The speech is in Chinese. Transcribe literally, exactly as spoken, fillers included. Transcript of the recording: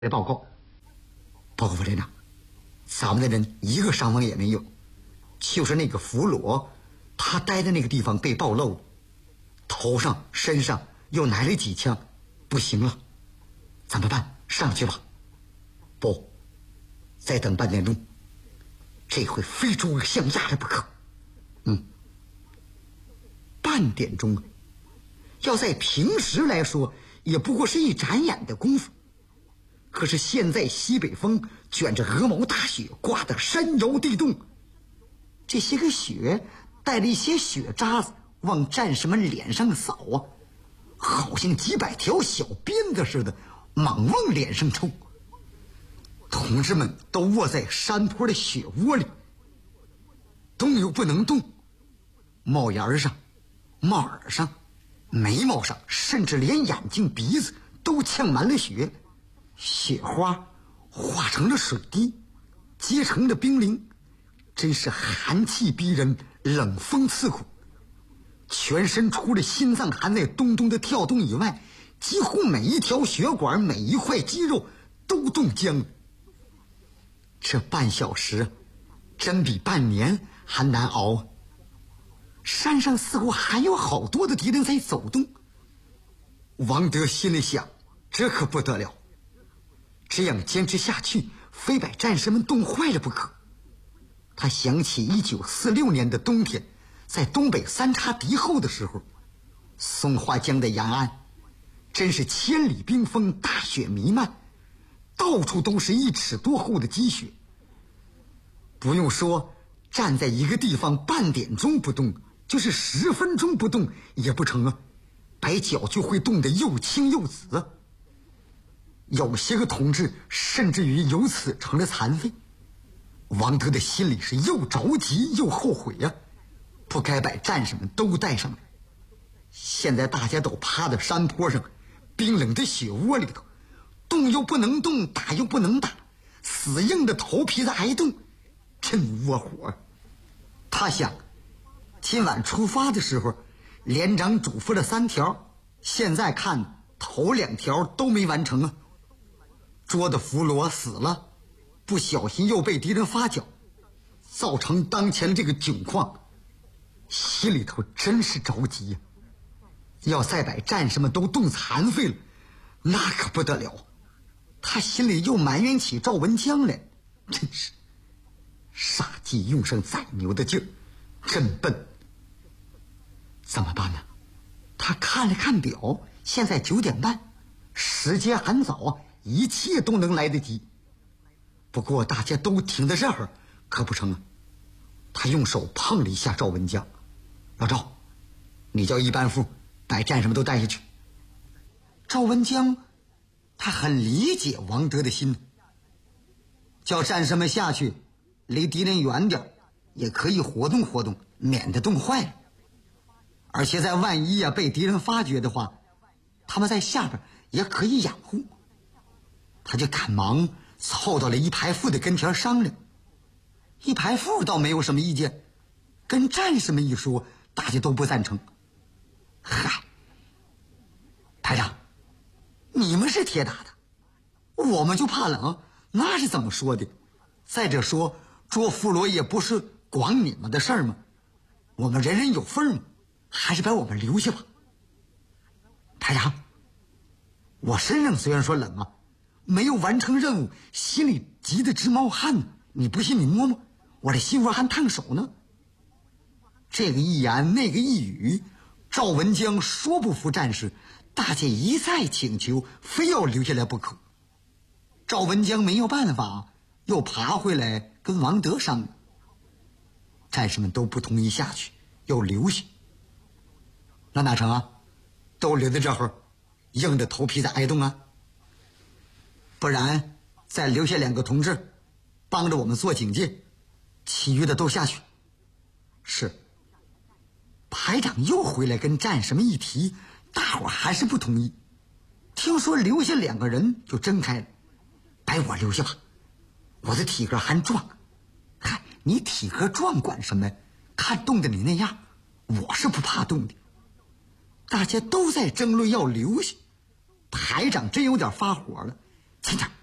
来报告，报告副连长，咱们的人一个伤亡也没有，就是那个俘虏，他待的那个地方被暴露了，头上身上又来了几枪，不行了，怎么办？上去吧。不，再等半点钟，这回非诸葛相压了不可。嗯，半点钟，要在平时来说也不过是一眨眼的功夫，可是现在西北风卷着鹅毛大雪，刮得山摇地动，这些个雪带了一些雪渣子往战士们脸上扫啊，好像几百条小鞭子似的猛往脸上抽。同志们都卧在山坡的雪窝里，动又不能动，帽檐上、帽耳上、眉毛上，甚至连眼睛鼻子都呛满了雪，雪花化成了水滴，结成了冰凌，真是寒气逼人，冷风刺骨。全身除了心脏还在咚咚的跳动以外，几乎每一条血管、每一块肌肉都冻僵了。这半小时真比半年还难熬。山上似乎还有好多的敌人在走动。王德心里想，这可不得了，这样坚持下去非把战士们冻坏了不可。他想起一九四六年的冬天，在东北三叉敌后的时候，松花江的沿岸真是千里冰封，大雪弥漫，到处都是一尺多厚的积雪。不用说，站在一个地方半点钟不动，就是十分钟不动也不成啊，白脚就会冻得又青又紫。有些个同志甚至于由此成了残废。王德的心里是又着急又后悔呀、啊，不该把战士们都带上来。现在大家都趴在山坡上，冰冷的雪窝里头，动又不能动，打又不能打，死硬的头皮子挨冻，真窝火。他想，今晚出发的时候，连长嘱咐了三条，现在看头两条都没完成啊。捉的俘虏死了，不小心又被敌人发觉，造成当前这个窘况，心里头真是着急呀、啊。要再把战士们都冻残废了，那可不得了。他心里又埋怨起赵文江来，真是杀鸡用上宰牛的劲儿，真笨。怎么办呢？他看了看表，现在九点半，时间很早，一切都能来得及。不过大家都停在这儿，可不成啊。他用手碰了一下赵文江，老赵，你叫一班副把战士们都带下去。赵文江他很理解王德的心，叫战士们下去离敌人远点，也可以活动活动，免得冻坏了。而且在万一啊被敌人发觉的话，他们在下边也可以掩护。他就赶忙凑到了一排副的跟前商量。一排副倒没有什么意见，跟战士们一说，大家都不赞成。嗨，排长，你们是铁打的，我们就怕冷，那是怎么说的？再者说，捉俘虏也不是光你们的事儿吗？我们人人有份嘛，还是把我们留下吧。排长，我身上虽然说冷啊，没有完成任务，心里急得直冒汗呢。你不信你摸摸，我这心窝还烫手呢。这个一言那个一语，赵文江说不服战士，大家一再请求，非要留下来不可。赵文江没有办法，又爬回来跟王德商量。战士们都不同意下去，又留下。那哪成啊？都留在这儿，硬着头皮在挨冻啊。不然再留下两个同志帮着我们做警戒，其余的都下去。是。排长又回来跟战士们一提，大伙还是不同意。听说留下两个人就真开了，把我留下吧，我的体格还壮。嗨，你体格壮管什么呀？看冻得你那样，我是不怕冻的。大家都在争论要留下，排长真有点发火了。团长，